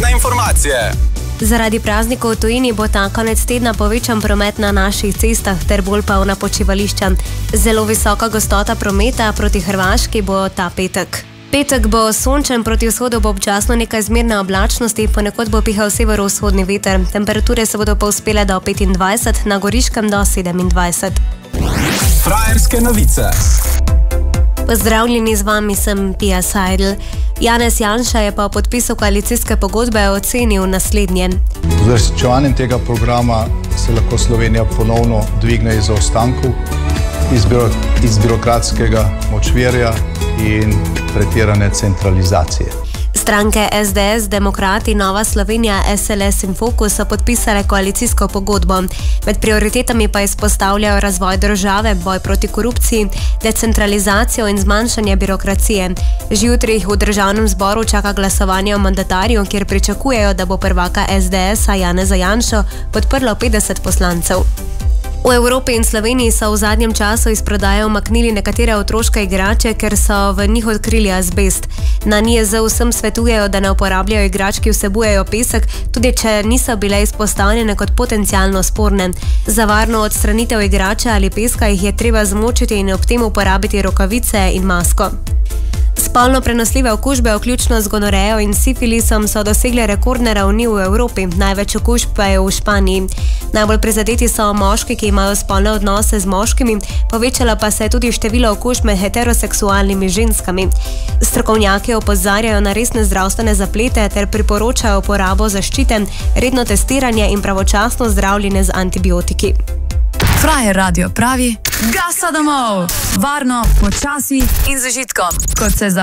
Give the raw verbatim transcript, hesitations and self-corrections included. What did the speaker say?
Prometne informacije. Zaradi praznikov v tujini bo ta konec tedna povečan promet na naših cestah ter bolj polna počivališča. Zelo visoka gostota prometa proti Hrvaški bo ta petek. Petek bo sončen, proti vzhodu bo občasno nekaj zmerne oblačnosti, ponekod bo pihal severovzhodni veter. Temperature se bodo povzpele do petindvajset, na Goriškem do sedemindvajset. Frajerske novice. Pozdravljeni, z vami sem Pia Seidel. Janez Janša je pa v podpisu koalicijske pogodbe ocenil naslednje. Z uresničevanjem tega programa se lahko Slovenija ponovno dvigne iz zaostankov, iz, biro, iz birokratskega močvirja in pretirane centralizacije. Stranke S D S, Demokrati, Nova Slovenija, S L S in Fokus so podpisale koalicijsko pogodbo. Med prioritetami pa izpostavljajo razvoj države, boj proti korupciji, decentralizacijo in zmanjšanje birokracije. Že jutri jih v državnem zboru čaka glasovanje o mandatarju, kjer pričakujejo, da bo prvaka S D S-a Janeza Janšo podprlo petdeset poslancev. V Evropi in Sloveniji so v zadnjem času iz prodaje umaknili nekatere otroške igrače, ker so v njih odkrili azbest. Na N I J Z vsem svetujejo, da ne uporabljajo igrač, ki vsebujejo pesek, tudi če niso bile izpostavljene kot potencialno sporne. Za varno odstranitev igrače ali peska jih je treba zmočiti in ob tem uporabiti rokavice in masko. Spolno prenosljive okužbe, vključno z gonorejo in sifilisom, so dosegle rekordne ravni v Evropi, največ okužb pa je v Španiji. Najbolj prizadeti so moški, ki imajo spolne odnose z moškimi, povečalo pa se je tudi število okužb med heteroseksualnimi ženskami. Strokovnjaki opozarjajo na resne zdravstvene zaplete ter priporočajo uporabo zaščite, redno testiranje in pravočasno zdravljenje z antibiotiki. Frajer radio pravi: gasa domov! Varno, počasi in z užitkom, kot se za